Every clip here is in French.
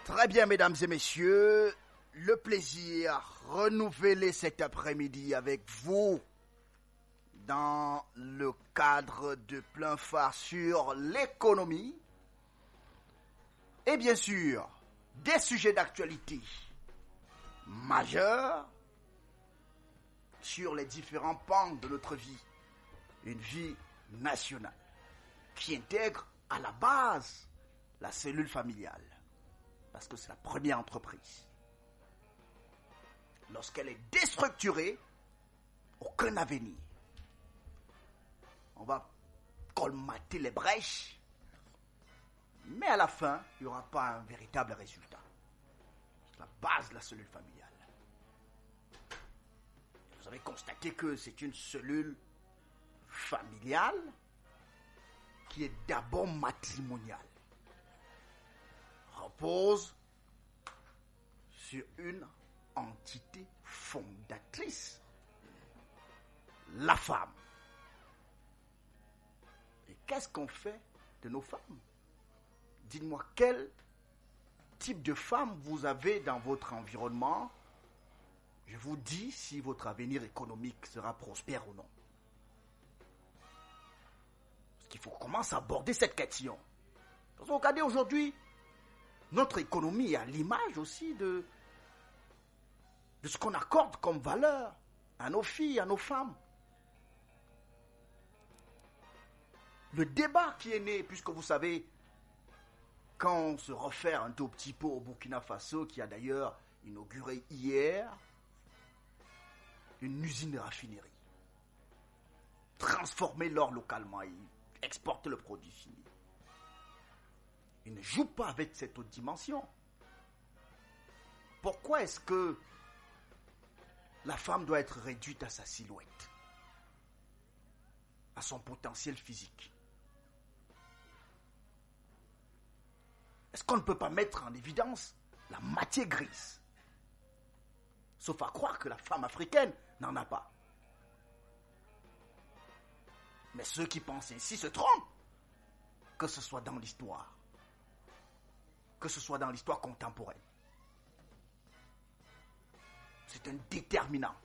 Très bien, mesdames et messieurs, le plaisir renouvelé cet après-midi avec vous dans le cadre de Plein Phare sur l'économie et bien sûr des sujets d'actualité majeurs sur les différents pans de notre vie, une vie nationale qui intègre à la base la cellule familiale. Parce que c'est la première entreprise. Lorsqu'elle est déstructurée, aucun avenir. On va colmater les brèches, mais à la fin, il n'y aura pas un véritable résultat. C'est la base de la cellule familiale. Vous avez constaté que c'est une cellule familiale qui est d'abord matrimoniale. Repose sur une entité fondatrice, la femme. Et qu'est-ce qu'on fait de nos femmes? Dites-moi quel type de femme vous avez dans votre environnement. Je vous dis si votre avenir économique sera prospère ou non. Parce qu'il faut commencer à aborder cette question. Parce que regardez aujourd'hui, notre économie est à l'image aussi de ce qu'on accorde comme valeur à nos filles, à nos femmes. Le débat qui est né, puisque vous savez, quand on se réfère un tout petit peu au Burkina Faso, qui a d'ailleurs inauguré hier une usine de raffinerie, transformer l'or localement et exporter le produit fini. Il ne joue pas avec cette autre dimension. Pourquoi est-ce que la femme doit être réduite à sa silhouette, à son potentiel physique? Est-ce qu'on ne peut pas mettre en évidence la matière grise? Sauf à croire que la femme africaine n'en a pas. Mais ceux qui pensent ainsi se trompent, que ce soit dans l'histoire, que ce soit dans l'histoire contemporaine. C'est un déterminant.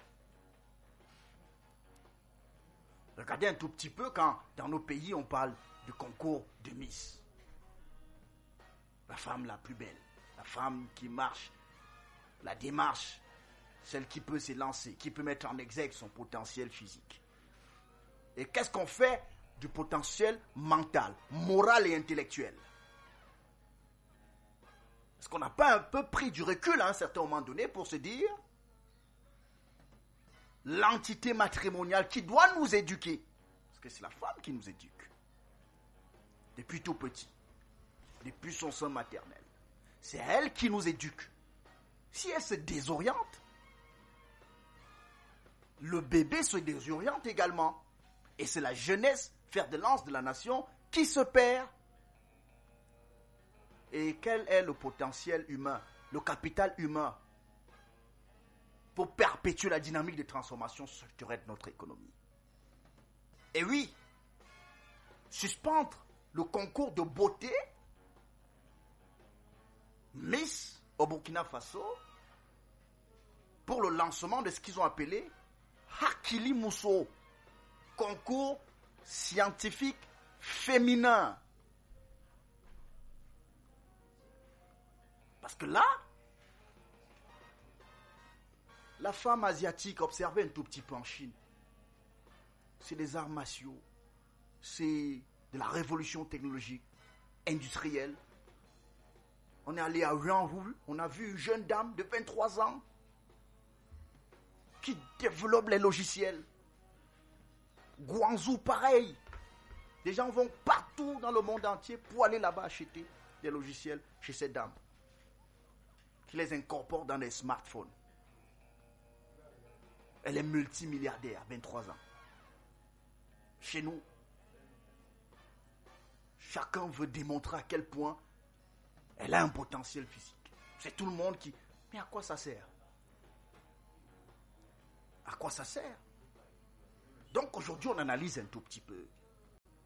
Regardez un tout petit peu quand dans nos pays on parle de concours de Miss. La femme la plus belle, la femme qui marche, la démarche, celle qui peut s'élancer, qui peut mettre en exergue son potentiel physique. Et qu'est-ce qu'on fait du potentiel mental, moral et intellectuel? Est-ce qu'on n'a pas un peu pris du recul à un certain moment donné pour se dire l'entité matrimoniale qui doit nous éduquer, parce que c'est la femme qui nous éduque, depuis tout petit, depuis son sein maternel, c'est elle qui nous éduque. Si elle se désoriente, le bébé se désoriente également. Et c'est la jeunesse, fer de lance de la nation, qui se perd. Et quel est le potentiel humain, le capital humain pour perpétuer la dynamique de transformation structurelle de notre économie? Et oui, suspendre le concours de beauté Miss au Burkina Faso pour le lancement de ce qu'ils ont appelé Hakili Mousso, concours scientifique féminin. Parce que là, la femme asiatique, observez un tout petit peu en Chine, c'est des arts martiaux, c'est de la révolution technologique, industrielle. On est allé à Yanwu, on a vu une jeune dame de 23 ans qui développe les logiciels. Guangzhou, pareil. Des gens vont partout dans le monde entier pour aller là-bas acheter des logiciels chez ces dames qui les incorporent dans des smartphones. Elle est multimilliardaire, 23 ans. Chez nous, chacun veut démontrer à quel point elle a un potentiel physique. C'est tout le monde qui... Mais à quoi ça sert? À quoi ça sert? Donc aujourd'hui, on analyse un tout petit peu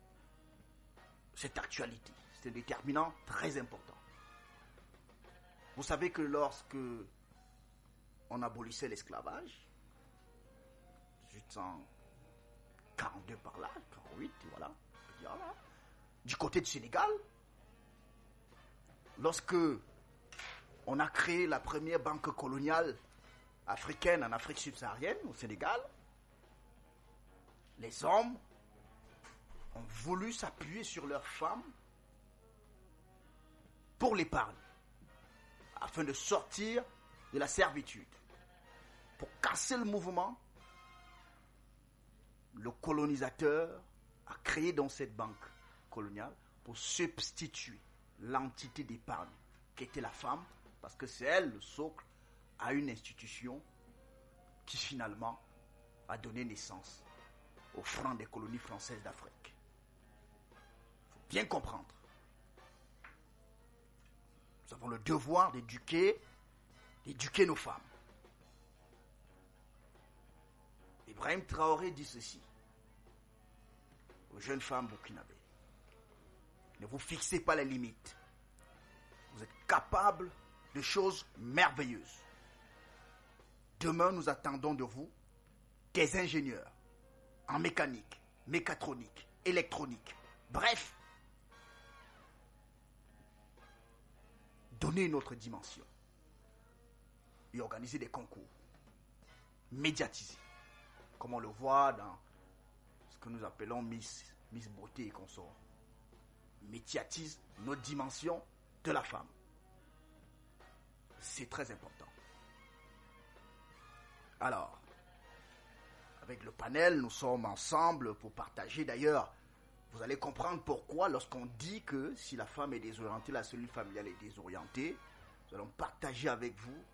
cette actualité. C'est un déterminant très important. Vous savez que lorsque on abolissait l'esclavage, 1842 par là, 48, voilà, on peut dire là, du côté du Sénégal, lorsque on a créé la première banque coloniale africaine en Afrique subsaharienne, au Sénégal, les hommes ont voulu s'appuyer sur leurs femmes pour l'épargne, afin de sortir de la servitude. Pour casser le mouvement, le colonisateur a créé dans cette banque coloniale pour substituer l'entité d'épargne qui était la femme, parce que c'est elle le socle à une institution qui finalement a donné naissance au franc des colonies françaises d'Afrique. Il faut bien comprendre. Nous avons le devoir d'éduquer nos femmes. Ibrahim Traoré dit ceci aux jeunes femmes burkinabées. Ne vous fixez pas les limites. Vous êtes capables de choses merveilleuses. Demain, nous attendons de vous des ingénieurs en mécanique, mécatronique, électronique. Bref, donnez une autre dimension et organisez des concours médiatisés, comme on le voit dans ce que nous appelons Miss Beauté et consorts. Médiatise notre dimension de la femme. C'est très important. Alors, avec le panel, nous sommes ensemble pour partager. D'ailleurs, vous allez comprendre pourquoi lorsqu'on dit que si la femme est désorientée, la cellule familiale est désorientée. Nous allons partager avec vous